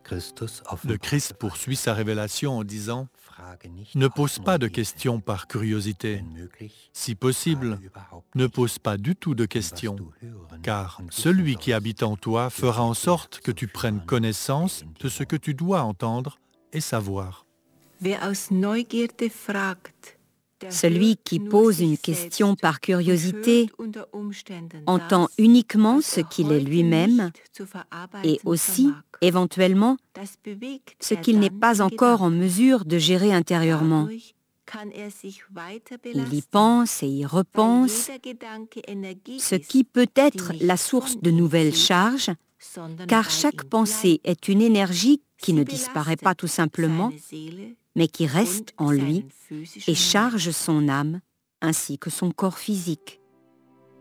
Le Christ poursuit sa révélation en disant « Ne pose pas de questions par curiosité. Si possible, ne pose pas du tout de questions, car celui qui habite en toi fera en sorte que tu prennes connaissance de ce que tu dois entendre et savoir. » Celui qui pose une question par curiosité entend uniquement ce qu'il est lui-même et aussi, éventuellement, ce qu'il n'est pas encore en mesure de gérer intérieurement. Il y pense et y repense, ce qui peut être la source de nouvelles charges, car chaque pensée est une énergie qui ne disparaît pas tout simplement, mais qui reste en lui et charge son âme ainsi que son corps physique.